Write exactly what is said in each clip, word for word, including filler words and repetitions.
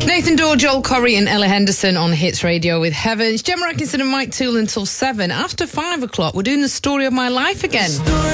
Nathan Dawe, Joel Corry and Ella Henderson on Hits Radio with Heaven. It's Gemma Atkinson and Mike Toole until seven. After five o'clock, we're doing the story of my life again.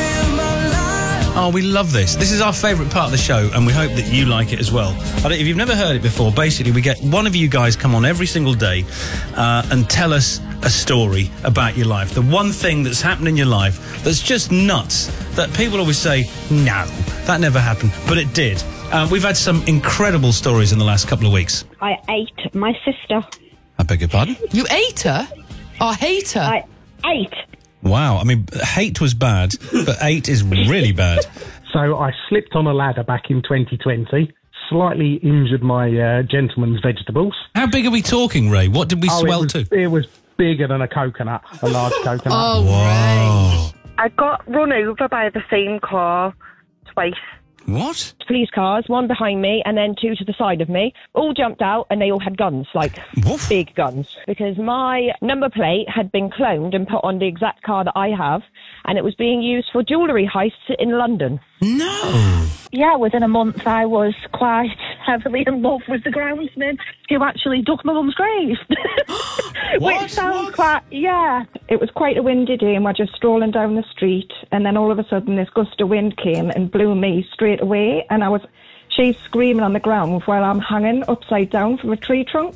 Oh, we love this. This is our favourite part of the show, and we hope that you like it as well. I don't, if you've never heard it before, basically we get one of you guys come on every single day uh, and tell us a story about your life. The one thing that's happened in your life that's just nuts, that people always say, no, that never happened, but it did. Uh, we've had some incredible stories in the last couple of weeks. I ate my sister. I beg your pardon? You ate her? Or hate her? I ate. Wow, I mean, hate was bad, but eight is really bad. So I slipped on a ladder back in twenty twenty, slightly injured my uh, gentleman's vegetables. How big are we talking, Ray? What did we oh, swell it was, to? It was bigger than a coconut, a large coconut. Oh, Whoa. Ray. I got run over by the same car twice. What? Police cars, one behind me and then two to the side of me, all jumped out and they all had guns, like Woof. big guns. Because my number plate had been cloned and put on the exact car that I have, and it was being used for jewellery heists in London. No. Yeah, within a month I was quite heavily in love with the groundsman who actually dug my mum's grave. What? Which sounds What? quite, yeah. It was quite a windy day and we're just strolling down the street, and then all of a sudden this gust of wind came and blew me straight away, and I was... She's screaming on the ground while I'm hanging upside down from a tree trunk.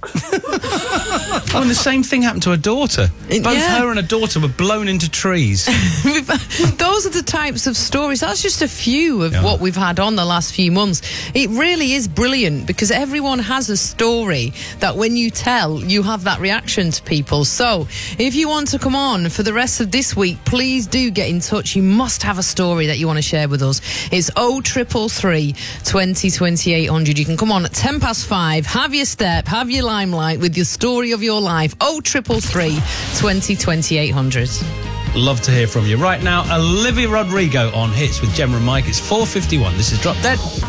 Oh, and the same thing happened to her daughter. Both yeah. her and her daughter were blown into trees. Those are the types of stories. That's just a few of Yeah. what we've had on the last few months. It really is brilliant because everyone has a story that when you tell, you have that reaction to people. So if you want to come on for the rest of this week, please do get in touch. You must have a story that you want to share with us. It's oh triple three, twenty, twenty-eight hundred. You can come on at ten past five, have your step, have your limelight with your story of your life. oh triple three, twenty, twenty-eight hundred. Love to hear from you. Right now, Olivia Rodrigo on Hits with Gemma and Mike. It's four fifty-one. This is Drop Dead.